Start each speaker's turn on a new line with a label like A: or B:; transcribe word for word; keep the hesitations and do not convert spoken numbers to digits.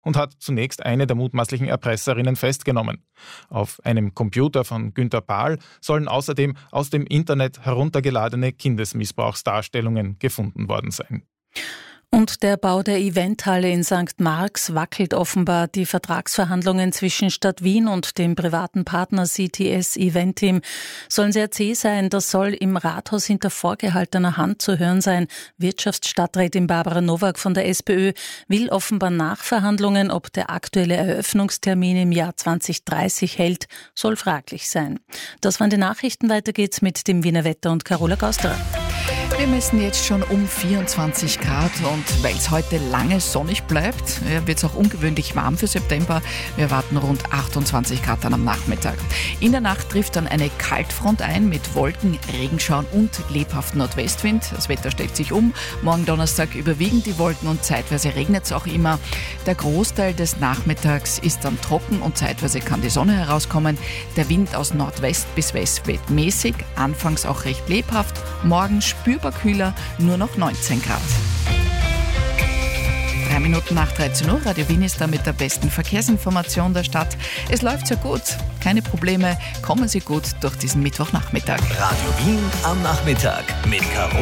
A: und hat zunächst eine der mutmaßlichen Erpresserinnen festgenommen. Auf einem Computer von Günter Pahl sollen außerdem aus dem Internet heruntergeladene Kindesmissbrauchsdarstellungen gefunden worden sein.
B: Und der Bau der Eventhalle in Sankt Marx wackelt offenbar. Die Vertragsverhandlungen zwischen Stadt Wien und dem privaten Partner C T S Event Team sollen sehr zäh sein. Das soll im Rathaus hinter vorgehaltener Hand zu hören sein. Wirtschaftsstadträtin Barbara Nowak von der SPÖ will offenbar Nachverhandlungen. Ob der aktuelle Eröffnungstermin im Jahr zwanzig dreißig hält, soll fraglich sein. Das waren die Nachrichten. Weiter geht's mit dem Wiener Wetter und Carola Gausterer.
C: Wir messen jetzt schon um vierundzwanzig Grad und weil es heute lange sonnig bleibt, wird es auch ungewöhnlich warm für September. Wir erwarten rund achtundzwanzig Grad dann am Nachmittag. In der Nacht trifft dann eine Kaltfront ein mit Wolken, Regenschauern und lebhaftem Nordwestwind. Das Wetter stellt sich um. Morgen Donnerstag überwiegen die Wolken und zeitweise regnet es auch immer. Der Großteil des Nachmittags ist dann trocken und zeitweise kann die Sonne herauskommen. Der Wind aus Nordwest bis West weht mäßig, anfangs auch recht lebhaft. Morgen spürbar kühler, nur noch neunzehn Grad. Drei Minuten nach dreizehn Uhr, Radio Wien ist da mit der besten Verkehrsinformation der Stadt. Es läuft sehr gut, keine Probleme, kommen Sie gut durch diesen Mittwochnachmittag.
D: Radio Wien am Nachmittag mit Caro